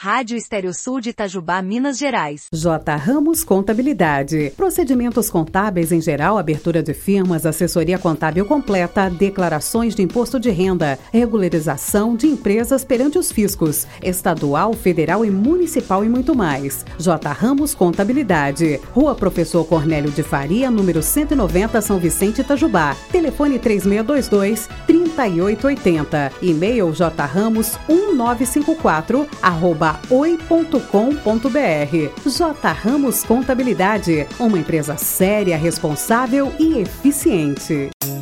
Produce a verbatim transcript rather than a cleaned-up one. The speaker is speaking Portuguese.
Rádio Estéreo Sul de Itajubá, Minas Gerais. J. Ramos Contabilidade. Procedimentos contábeis em geral, abertura de firmas, assessoria contábil completa, declarações de imposto de renda, regularização de empresas perante os fiscos, estadual, federal e municipal e muito mais. J. Ramos Contabilidade. Rua Professor Cornélio de Faria, número cento e noventa, São Vicente, Itajubá. Telefone três seis dois dois, três oito oito zero. E-mail jramos um nove cinco quatro arroba oi ponto com ponto br. J. Ramos Contabilidade, uma empresa séria, responsável e eficiente.